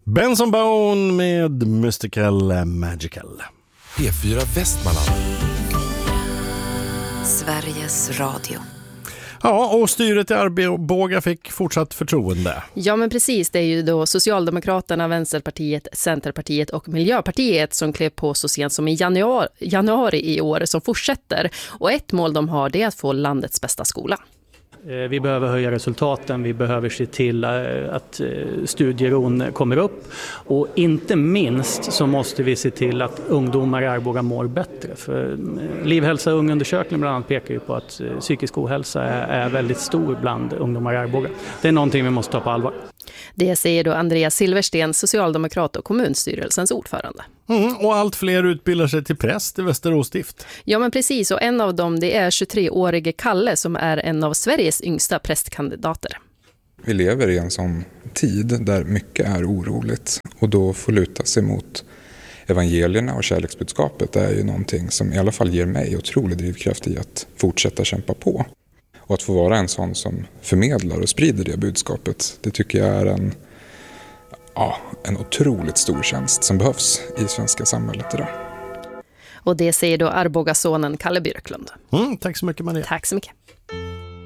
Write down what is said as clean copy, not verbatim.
Benson Boone med Mystical Magical. P4 Västmanland. Sveriges Radio. Ja, och styret i Arboga fick fortsatt förtroende. Ja, men precis. Det är ju då Socialdemokraterna, Vänsterpartiet, Centerpartiet och Miljöpartiet som klev på så sent som i januari i år som fortsätter. Och ett mål de har det är att få landets bästa skola. Vi behöver höja resultaten, vi behöver se till att studieron kommer upp och inte minst så måste vi se till att ungdomar i Arboga mår bättre. För Liv, hälsa, ungundersökningen bland annat pekar ju på att psykisk ohälsa är väldigt stor bland ungdomar i Arboga. Det är någonting vi måste ta på allvar. Det säger då Andreas Silversten, socialdemokrat och kommunstyrelsens ordförande. Och allt fler utbildar sig till präst i Västerås stift. Ja, men precis. Och en av dem det är 23-årige Kalle som är en av Sveriges yngsta prästkandidater. Vi lever i en sån tid där mycket är oroligt och då får luta sig mot evangelierna och kärleksbudskapet är ju någonting som i alla fall ger mig otrolig drivkraft i att fortsätta kämpa på. Och att få vara en sån som förmedlar och sprider det budskapet, det tycker jag är en otroligt stor tjänst som behövs i svenska samhället idag. Och det säger då Arbogasonen Kalle Björklund. Tack så mycket, Maria. Tack så mycket.